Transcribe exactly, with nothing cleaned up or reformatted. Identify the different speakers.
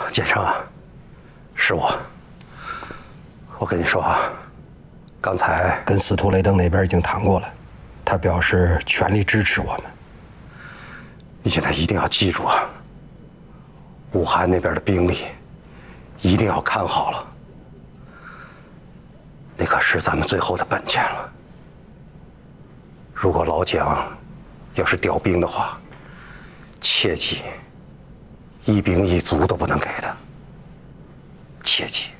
Speaker 1: 建成啊，是我。我跟你说啊，刚才跟司徒雷登那边已经谈过了，他表示全力支持我们。你现在一定要记住啊，武汉那边的兵力一定要看好了，那可是咱们最后的本钱了。如果老蒋要是调兵的话，切记一兵一卒都不能给他，切记。